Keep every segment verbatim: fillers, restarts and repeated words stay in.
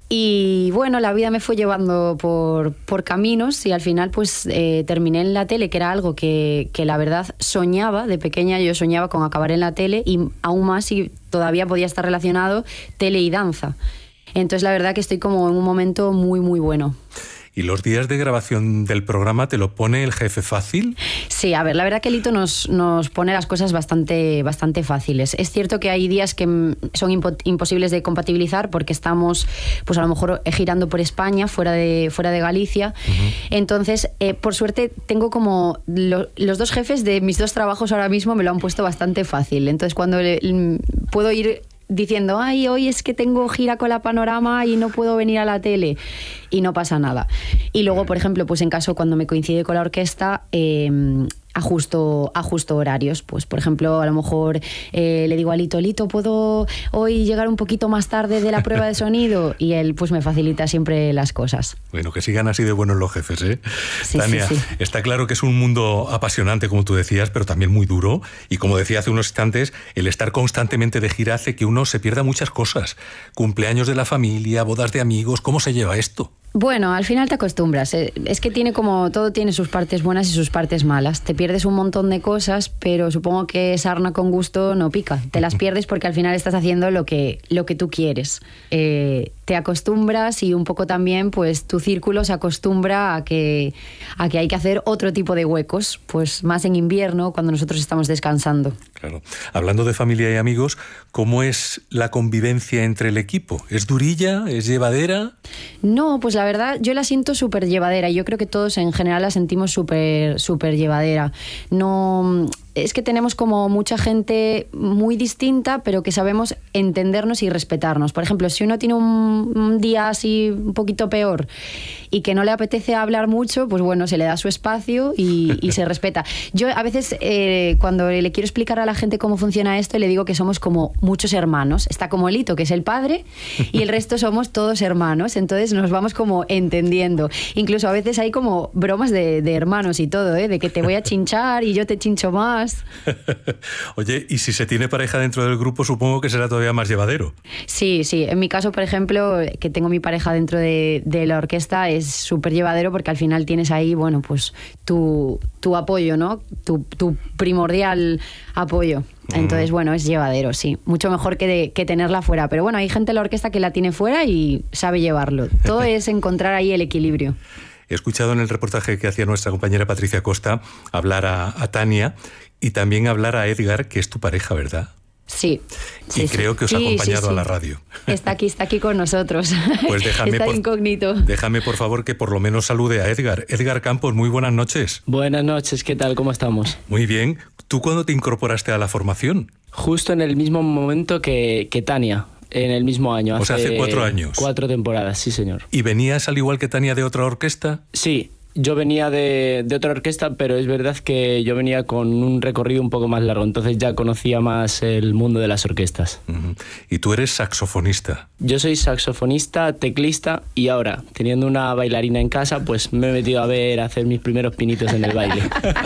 Y bueno, la vida me fue llevando por, por caminos y al final pues eh, terminé en la tele, que era algo que, que la verdad soñaba. De pequeña yo soñaba con acabar en la tele y aún más si todavía podía estar relacionado tele y danza. Entonces la verdad que estoy como en un momento muy muy bueno. ¿Y los días de grabación del programa te lo pone el jefe fácil? Sí, a ver, la verdad que Lito nos, nos pone las cosas bastante, bastante fáciles. Es cierto que hay días que son impo imposibles de compatibilizar porque estamos, pues a lo mejor girando por España, fuera de, fuera de Galicia. Uh-huh. Entonces, eh, por suerte, tengo como lo, los dos jefes de mis dos trabajos ahora mismo me lo han puesto bastante fácil. Entonces, cuando le, puedo ir diciendo, ay, hoy es que tengo gira con la Panorama y no puedo venir a la tele, y no pasa nada. Y luego, por ejemplo, pues en caso cuando me coincide con la orquesta, eh, ajusto, ajusto horarios. Pues, por ejemplo, a lo mejor eh, le digo a Lito, Lito, ¿puedo hoy llegar un poquito más tarde de la prueba de sonido? Y él pues me facilita siempre las cosas. Bueno, que sigan así de buenos los jefes, ¿eh? Sí, Tania, sí, sí. Está claro que es un mundo apasionante, como tú decías, pero también muy duro. Y como decía hace unos instantes, el estar constantemente de gira hace que uno se pierda muchas cosas. Cumpleaños de la familia, bodas de amigos, ¿cómo se lleva esto? Bueno, al final te acostumbras. Es que tiene como todo tiene sus partes buenas y sus partes malas. Te pierdes un montón de cosas, pero supongo que sarna con gusto no pica. Te las pierdes porque al final estás haciendo lo que, lo que tú quieres. Eh, te acostumbras y un poco también pues tu círculo se acostumbra a que, a que hay que hacer otro tipo de huecos, pues más en invierno cuando nosotros estamos descansando. Claro. Hablando de familia y amigos, ¿cómo es la convivencia entre el equipo? ¿Es durilla? ¿Es llevadera? No, pues la verdad yo la siento súper llevadera y yo creo que todos en general la sentimos súper súper llevadera. No, es que tenemos como mucha gente muy distinta, pero que sabemos entendernos y respetarnos. Por ejemplo, si uno tiene un, un día así un poquito peor y que no le apetece hablar mucho, pues bueno, se le da su espacio y, y se respeta. Yo a veces eh, cuando le quiero explicar a la gente cómo funciona esto, le digo que somos como muchos hermanos. Está como Lito, que es el padre, y el resto somos todos hermanos. Entonces nos vamos como entendiendo. Incluso a veces hay como bromas de, de hermanos y todo, ¿eh? De que te voy a chinchar y yo te chincho más. Oye, y si se tiene pareja dentro del grupo, supongo que será todavía más llevadero. Sí, sí. En mi caso, por ejemplo, que tengo mi pareja dentro de, de la orquesta, es súper llevadero porque al final tienes ahí, bueno, pues tu, tu apoyo, ¿no? Tu, tu primordial apoyo. Entonces, bueno, es llevadero, sí. Mucho mejor que, de, que tenerla fuera. Pero bueno, hay gente en la orquesta que la tiene fuera y sabe llevarlo. Todo es encontrar ahí el equilibrio. He escuchado en el reportaje que hacía nuestra compañera Patricia Costa hablar a, a Tania y también hablar a Edgar, que es tu pareja, ¿verdad? Sí. Y sí, creo sí. que os ha sí, acompañado sí, sí. a la radio. Está aquí, está aquí con nosotros. Pues déjame, está por, incógnito. déjame, por favor, que por lo menos salude a Edgar. Edgar Campos, muy buenas noches. Buenas noches, ¿qué tal? ¿Cómo estamos? Muy bien. ¿Tú cuándo te incorporaste a la formación? Justo en el mismo momento que, que Tania, en el mismo año. O sea, hace cuatro años. Cuatro temporadas, sí, señor. ¿Y venías al igual que Tania de otra orquesta? Sí. Yo venía de, de otra orquesta, pero es verdad que yo venía con un recorrido un poco más largo, entonces ya conocía más el mundo de las orquestas. Uh-huh. Y tú eres saxofonista. Yo soy saxofonista, teclista y ahora, teniendo una bailarina en casa, pues me he metido a ver, a hacer mis primeros pinitos en el baile.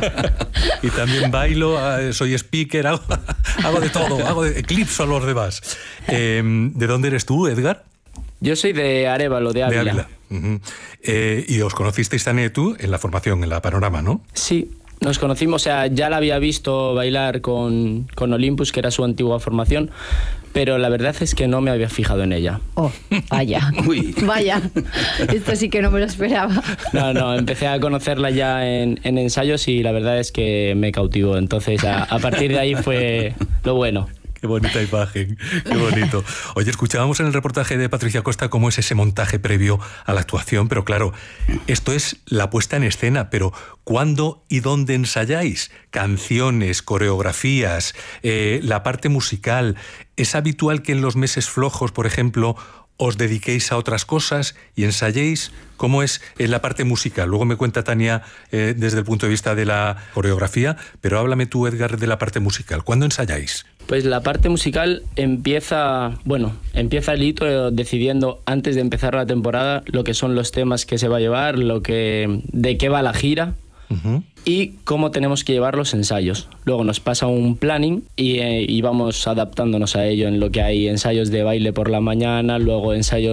Y también bailo, soy speaker, hago, hago de todo, hago de, eclipso a los demás. Eh, ¿De dónde eres tú, Edgar? Yo soy de Arévalo, de Ávila. De Ávila. Uh-huh. eh, y os conocisteis, Tania y tú, en la formación, en la Panorama, ¿no? Sí, nos conocimos, o sea, ya la había visto bailar con, con Olympus, que era su antigua formación, pero la verdad es que no me había fijado en ella. Oh, vaya. Uy. Vaya. Esto sí que no me lo esperaba. No, no, empecé a conocerla ya en, en ensayos y la verdad es que me cautivó. Entonces, a, a partir de ahí fue lo bueno. Qué bonita imagen, qué bonito. Oye, escuchábamos en el reportaje de Patricia Costa cómo es ese montaje previo a la actuación, pero claro, esto es la puesta en escena, pero ¿cuándo y dónde ensayáis? Canciones, coreografías, eh, la parte musical. ¿Es habitual que en los meses flojos, por ejemplo, os dediquéis a otras cosas y ensayéis? ¿Cómo es en la parte musical? Luego me cuenta Tania eh, desde el punto de vista de la coreografía, pero háblame tú, Edgar, de la parte musical. ¿Cuándo ensayáis? Pues la parte musical empieza, bueno, empieza Lito decidiendo antes de empezar la temporada lo que son los temas que se va a llevar, lo que, de qué va la gira. Uh-huh. Y cómo tenemos que llevar los ensayos. Luego nos pasa un planning y, eh, y vamos adaptándonos a ello en lo que hay ensayos de baile por la mañana, luego ensayos